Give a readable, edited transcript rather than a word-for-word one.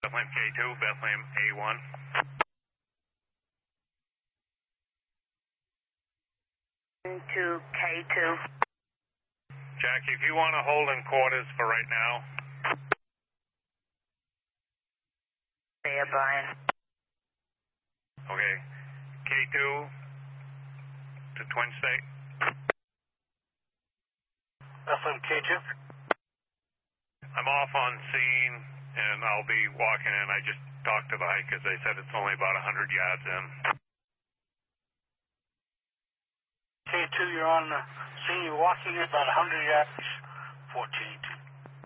Bethlehem K2, Bethlehem A1. To K2. Jackie, if you want to hold in quarters for right now. There, Brian. Okay. K2 to Twin State. Bethlehem K2. I'm off on scene, and I'll be walking in. I just talked to the hikers. They said it's only about 100 yards in. K2, you're on the scene. You're walking about 100 yards. 14.